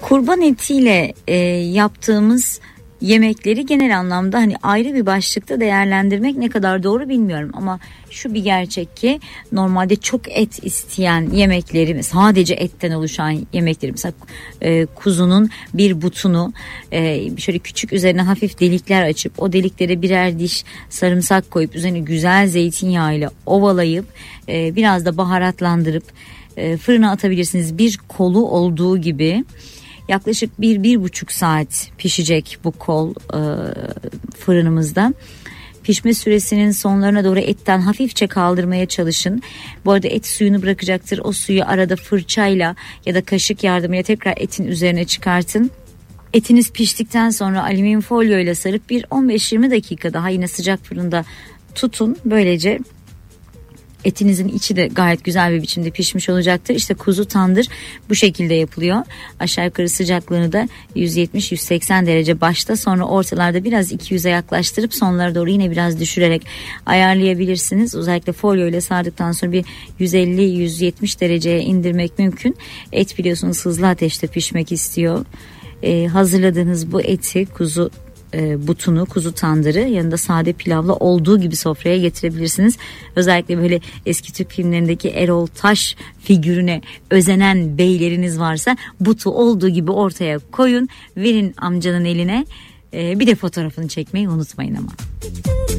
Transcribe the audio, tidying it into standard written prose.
Kurban etiyle yaptığımız yemekleri genel anlamda hani ayrı bir başlıkta değerlendirmek ne kadar doğru bilmiyorum ama şu bir gerçek ki normalde çok et isteyen yemekleri, sadece etten oluşan yemekleri, mesela kuzunun bir butunu şöyle küçük, üzerine hafif delikler açıp o deliklere birer diş sarımsak koyup üzerine güzel zeytinyağıyla ovalayıp biraz da baharatlandırıp fırına atabilirsiniz. Bir kolu olduğu gibi yaklaşık 1-1,5 saat pişecek bu kol fırınımızda. Pişme süresinin sonlarına doğru etten hafifçe kaldırmaya çalışın. Bu arada et suyunu bırakacaktır. O suyu arada fırçayla ya da kaşık yardımıyla tekrar etin üzerine çıkartın. Etiniz piştikten sonra alüminyum folyo ile sarıp bir 15-20 dakika daha yine sıcak fırında tutun. Böylece etinizin içi de gayet güzel bir biçimde pişmiş olacaktır. İşte kuzu tandır bu şekilde yapılıyor. Aşağı yukarı sıcaklığını da 170-180 derece başta, sonra ortalarda biraz 200'e yaklaştırıp sonlara doğru yine biraz düşürerek ayarlayabilirsiniz. Özellikle folyo ile sardıktan sonra bir 150-170 dereceye indirmek mümkün. Et biliyorsunuz hızlı ateşte pişmek istiyor. Hazırladığınız bu eti, kuzu butunu, kuzu tandırı yanında sade pilavla olduğu gibi sofraya getirebilirsiniz. Özellikle böyle eski Türk filmlerindeki Erol Taş figürüne özenen beyleriniz varsa butu olduğu gibi ortaya koyun, verin amcanın eline. Bir de fotoğrafını çekmeyi unutmayın ama.